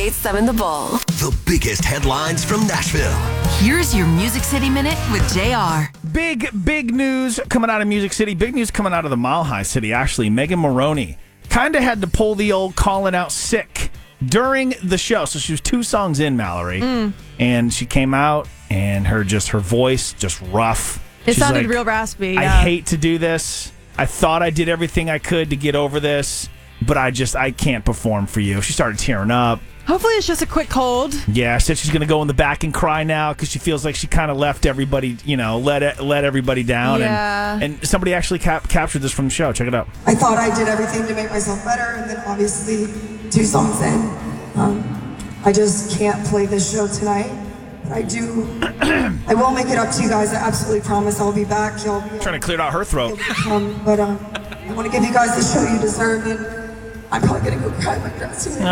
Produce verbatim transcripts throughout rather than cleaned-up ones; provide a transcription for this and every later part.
ninety-eight point seven The Bull. The biggest headlines from Nashville. Here's your Music City Minute with J R. Big, big news coming out of Music City. Big news coming out of the Mile High City, actually. Megan Moroney kind of had to pull the old calling out sick during the show. So she was two songs in, Mallory. Mm. And she came out, and her just her voice, just rough. It She's sounded like, real raspy. Yeah. I hate to do this. I thought I did everything I could to get over this, but I just, I can't perform for you. She started tearing up. Hopefully it's just a quick cold. Yeah, said she's going to go in the back and cry now because she feels like she kind of left everybody, you know, let it, let everybody down. Yeah. And, and somebody actually cap- captured this from the show. Check it out. I thought I did everything to make myself better, and then obviously two songs in, um, I just can't play this show tonight. But I do, I will make it up to you guys. I absolutely promise I'll be back. Y'all be Trying to clear out her throat. Um, but um, I want to give you guys the show you deserve, and I'm probably going to go cry my dressing room.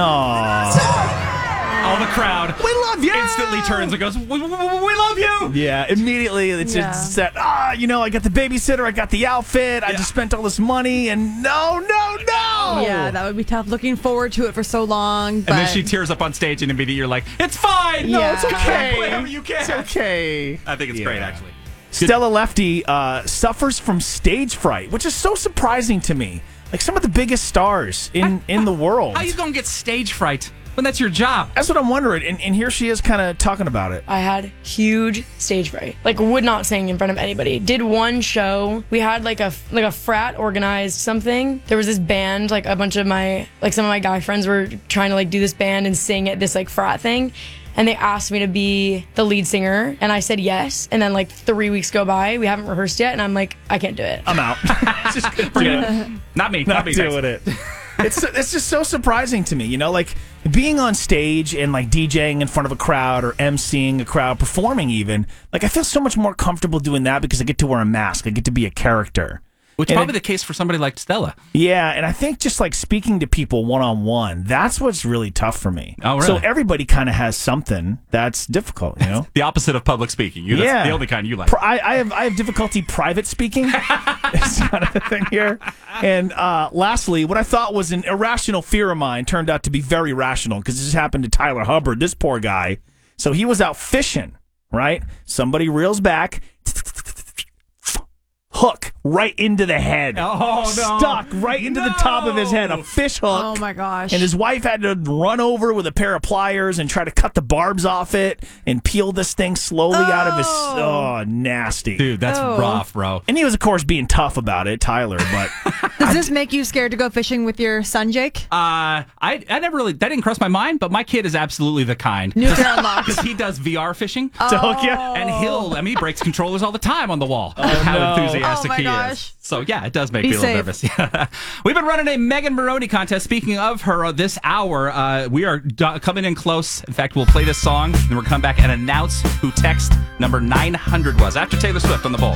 Aww. All the crowd We love you! instantly turns and goes, we, we, we love you! Yeah, immediately it's Yeah. just that, ah, you know, I got the babysitter, I got the outfit, I Yeah. just spent all this money, and no, no, no! Yeah, that would be tough. Looking forward to it for so long. But And then she tears up on stage, and immediately you're like, it's fine! No, No, it's it's okay. okay! Whatever you can! It's okay. I think it's Yeah. great, actually. Stella Lefty uh, suffers from stage fright, which is so surprising to me. Like some of the biggest stars in, in the world. How you gonna get stage fright when that's your job? That's what I'm wondering. And, and here she is kind of talking about it. I had huge stage fright. Like, would not sing in front of anybody. Did one show. We had like a like a frat organized something. There was this band, like a bunch of my like some of my guy friends were trying to like do this band and sing at this like frat thing. And they asked me to be the lead singer, and I said yes. And then like three weeks go by, we haven't rehearsed yet, and I'm like, I can't do it. I'm out. Just Forget it. Not me. Not, not me. doing it. It's it's just so surprising to me, you know, like being on stage and like DJing in front of a crowd or emceeing a crowd, performing even. Like I feel so much more comfortable doing that because I get to wear a mask. I get to be a character. Which is And probably it- the case for somebody like Stella. Yeah, and I think just like speaking to people one on one, that's what's really tough for me. Oh, really? So everybody kind of has something that's difficult, you know. The opposite of public speaking. You, that's Yeah. the only kind you like. Pri- I, I have I have difficulty private speaking. It's kind of the thing here. And uh, lastly, what I thought was an irrational fear of mine turned out to be very rational because this happened to Tyler Hubbard, this poor guy. So he was out fishing, right? Somebody reels back, hook right into the head. Oh, no. Stuck right into the top of his head, a fish hook. oh my gosh. And his wife had to run over with a pair of pliers and try to cut the barbs off it and peel this thing slowly out of his. Oh, nasty. Dude, that's Oh. rough, bro. And he was, of course, being tough about it, Tyler, but Does this make you scared to go fishing with your son, Jake? Uh, I I never really, that didn't cross my mind, but my kid is absolutely the kind. New fear unlocked. Because he does V R fishing. to hook you. And he'll, I mean, he breaks controllers all the time on the wall. That's how no. enthusiastic Oh, my he gosh. is. So, yeah, it does make Be me a little safe. nervous. We've been running a Megan Moroney contest. Speaking of her, uh, this hour, uh, we are do- coming in close. In fact, we'll play this song, and we'll come back and announce who text number nine hundred was after Taylor Swift on the Bowl.